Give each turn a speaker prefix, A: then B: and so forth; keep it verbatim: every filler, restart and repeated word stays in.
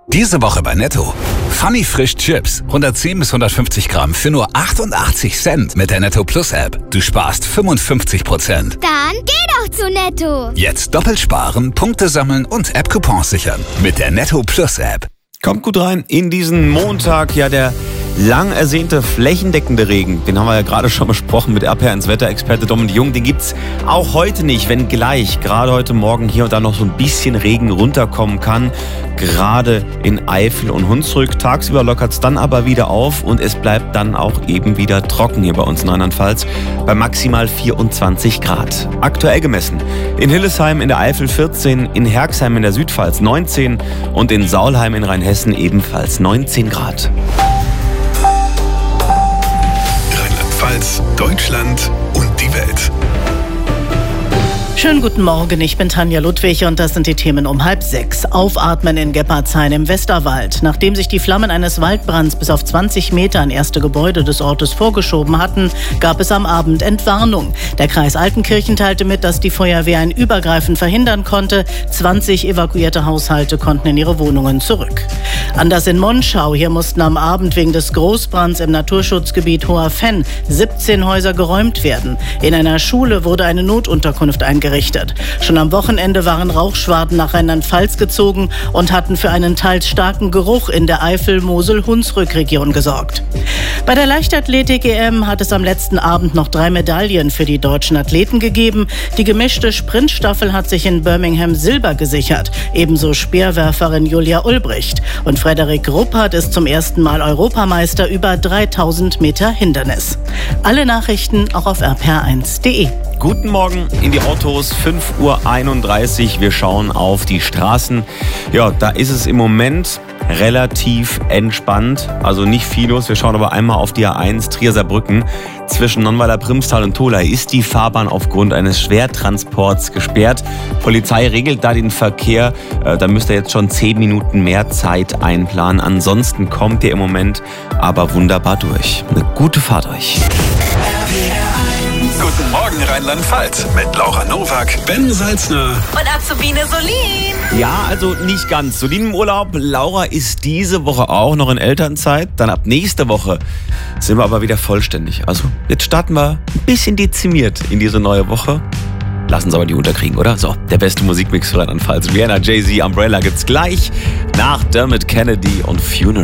A: Diese Woche bei Netto. Funny Frisch Chips. hundertzehn bis hundertfünfzig Gramm für nur achtundachtzig Cent mit der Netto Plus App. Du sparst fünfundfünfzig Prozent.
B: Dann geh doch zu Netto.
A: Jetzt doppelt sparen, Punkte sammeln und App-Coupons sichern. Mit der Netto Plus App.
C: Kommt gut rein in diesen Montag. Ja, der lang ersehnte flächendeckende Regen, den haben wir ja gerade schon besprochen mit R P R eins Wetterexperte Dominik Jung. Den gibt's auch heute nicht, wenn gleich gerade heute Morgen hier und da noch so ein bisschen Regen runterkommen kann. Gerade in Eifel und Hunsrück. Tagsüber lockert es dann aber wieder auf und es bleibt dann auch eben wieder trocken hier bei uns in Rheinland-Pfalz bei maximal vierundzwanzig Grad. Aktuell gemessen in Hillesheim in der Eifel vierzehn, in Herxheim in der Südpfalz neunzehn und in Saulheim in Rheinhessen ebenfalls neunzehn Grad.
D: Rheinland-Pfalz, Deutschland und die Welt.
E: Schönen guten Morgen, ich bin Tanja Ludwig und das sind die Themen um halb sechs. Aufatmen in Geppardshain im Westerwald. Nachdem sich die Flammen eines Waldbrands bis auf zwanzig Meter in erste Gebäude des Ortes vorgeschoben hatten, gab es am Abend Entwarnung. Der Kreis Altenkirchen teilte mit, dass die Feuerwehr ein Übergreifen verhindern konnte. zwanzig evakuierte Haushalte konnten in ihre Wohnungen zurück. Anders in Monschau. Hier mussten am Abend wegen des Großbrands im Naturschutzgebiet Hoher Fenn siebzehn Häuser geräumt werden. In einer Schule wurde eine Notunterkunft eingerichtet. Schon am Wochenende waren Rauchschwaden nach Rheinland-Pfalz gezogen und hatten für einen teils starken Geruch in der Eifel-Mosel-Hunsrück-Region gesorgt. Bei der Leichtathletik-E M hat es am letzten Abend noch drei Medaillen für die deutschen Athleten gegeben. Die gemischte Sprintstaffel hat sich in Birmingham Silber gesichert. Ebenso Speerwerferin Julia Ulbricht. Und Frederik Ruppert ist zum ersten Mal Europameister über dreitausend Meter Hindernis. Alle Nachrichten auch auf r p r eins punkt d e.
C: Guten Morgen in die Autos, fünf Uhr einunddreißig. Wir schauen auf die Straßen. Ja, da ist es im Moment relativ entspannt, also nicht viel los. Wir schauen aber einmal auf die A eins Trier-Saarbrücken. Zwischen Nonnweiler-Primstal und Tholey ist die Fahrbahn aufgrund eines Schwertransports gesperrt. Polizei regelt da den Verkehr. Da müsst ihr jetzt schon zehn Minuten mehr Zeit einplanen. Ansonsten kommt ihr im Moment aber wunderbar durch. Eine gute Fahrt euch.
D: Guten Morgen Rheinland-Pfalz mit Laura Nowak, Ben Salzner
F: und Azubine Solin.
C: Ja, also nicht ganz. Solin im Urlaub. Laura ist diese Woche auch noch in Elternzeit. Dann ab nächste Woche sind wir aber wieder vollständig. Also jetzt starten wir ein bisschen dezimiert in diese neue Woche. Lassen Sie aber die unterkriegen, oder? So, der beste Musikmix für Rheinland-Pfalz. Rihanna, Jay-Z, Umbrella gibt's gleich nach Dermot Kennedy und Funeral.